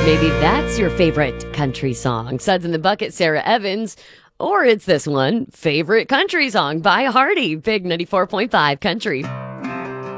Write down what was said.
Maybe that's your favorite country song. Suds in the Bucket, Sarah Evans. Or it's this one, favorite country song by Hardy, Big 94.5 Country.